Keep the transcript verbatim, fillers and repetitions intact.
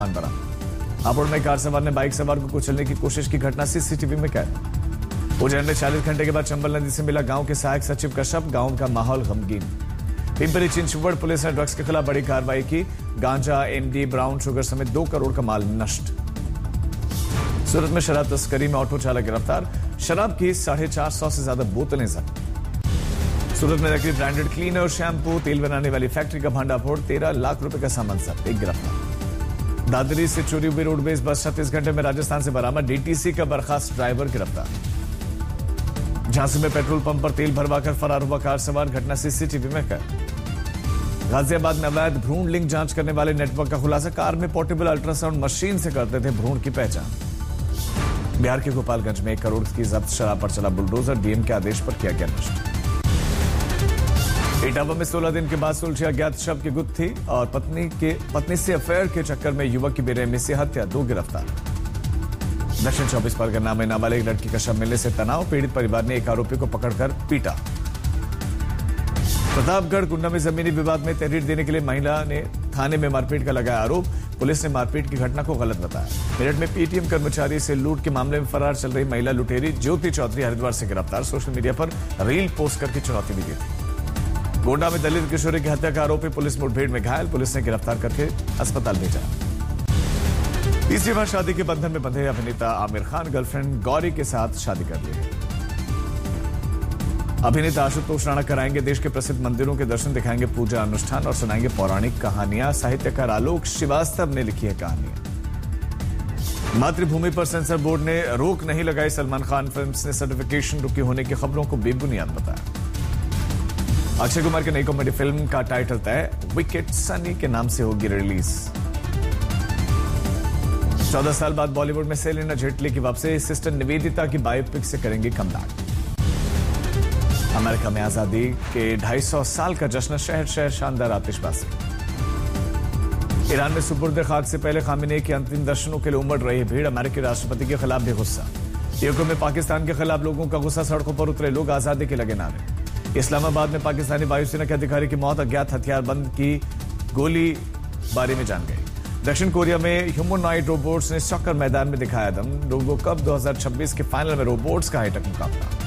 बना। हापुड़ में कार सवार ने बाइक सवार को कुचलने की कोशिश की घटना सीसीटीवी में कैद। उज्जैन में चालीस घंटे के बाद चंबल नदी से मिला गांव के सहायक सचिव का शव। गांव का माहौल गमगीन। पिंपरी चिंचवड़ पुलिस ने ड्रग्स के खिलाफ बड़ी कार्रवाई की। गांजा, एमडी, ब्राउन शुगर समेत दो करोड़ का माल नष्ट। सूरत में शराब तस्करी में ऑटो चालक गिरफ्तार। शराब की साढ़े चार सौ से ज्यादा बोतलें जब्त। सूरत में नकली ब्रांडेड क्लीनर, शैम्पू, तेल बनाने वाली फैक्ट्री का भांडाफोड़। तेरह लाख रुपए का सामान जब्त। एक गिरफ्तार। दादरी से चोरी हुई रोडवेज बस छत्तीस घंटे में राजस्थान से बरामद। डीटीसी का बर्खास्त ड्राइवर गिरफ्तार। झांसी में पेट्रोल पंप पर तेल भरवाकर फरार हुआ कार सवार। घटना सीसीटीवी में कैद। गाजियाबाद में अवैध भ्रूण लिंक जांच करने वाले नेटवर्क का खुलासा। कार में पोर्टेबल अल्ट्रासाउंड मशीन से करते थे भ्रूण की पहचान। बिहार के गोपालगंज में एक करोड़ की जब्त शराब पर चला बुलडोजर। डीएम के आदेश पर किया गया नष्ट। इटावा में सोलह दिन के बाद सुलझी अज्ञात शव की गुत्थी और पत्नी के पत्नी से अफेयर के चक्कर में युवक की बेरहमी से हत्या। दो गिरफ्तार। दक्षिण चौबीस परगना में नाबालिग लड़की का शव मिलने से तनाव। पीड़ित परिवार ने एक आरोपी को पकड़कर पीटा। प्रतापगढ़ गुंडा में जमीनी विवाद में तहरीर देने के लिए महिला ने थाने में मारपीट का लगाया आरोप। पुलिस ने मारपीट की घटना को गलत बताया। मेरठ में पीटीएम कर्मचारी से लूट के मामले में फरार चल रही महिला लुटेरी ज्योति चौधरी हरिद्वार से गिरफ्तार। सोशल मीडिया पर रील पोस्ट करके चुनौती भी दी थी। गोंडा में दलित किशोरी की हत्या का आरोपी पुलिस मुठभेड़ में घायल। पुलिस ने गिरफ्तार करके अस्पताल भेजा। तीसरी बार शादी के बंधन में बंधे अभिनेता आमिर खान गर्लफ्रेंड गौरी के साथ शादी कर ली। अभिनेता आशुतोष राणा कराएंगे देश के प्रसिद्ध मंदिरों के दर्शन, दिखाएंगे पूजा अनुष्ठान और सुनाएंगे पौराणिक कहानियां। साहित्यकार आलोक श्रीवास्तव ने लिखी है कहानियां। मातृभूमि पर सेंसर बोर्ड ने रोक नहीं लगाई। सलमान खान फिल्म्स ने सर्टिफिकेशन रुकी होने की खबरों को बेबुनियाद बताया। अक्षय कुमार की नई कॉमेडी फिल्म का टाइटल तय। विकेट सनी के नाम से होगी रिलीज। चौदह साल बाद बॉलीवुड में सेलिना जेटली की वापसी। सिस्टर निवेदिता की बायोपिक से करेंगे कमबैक। अमेरिका में आजादी के ढाई सौ साल का जश्न, शहर शहर शानदार आतिशबाजी। ईरान में सुपुर्द खाक से पहले खामिनेई के अंतिम दर्शनों के लिए उमड़ रही भीड़। अमेरिकी राष्ट्रपति के खिलाफ भी गुस्सा। यूके में पाकिस्तान के खिलाफ लोगों का गुस्सा, सड़कों पर उतरे लोग, आजादी के लगे नारे। इस्लामाबाद में पाकिस्तानी वायुसेना के अधिकारी की मौत, अज्ञात हथियारबंद की गोली बारी में जान गई। दक्षिण कोरिया में ह्यूमनॉइड रोबोट्स ने सॉकर मैदान में दिखाया दम। रोबो कप दो हज़ार छब्बीस के फाइनल में रोबोट्स का हाईटेक मुकाबला।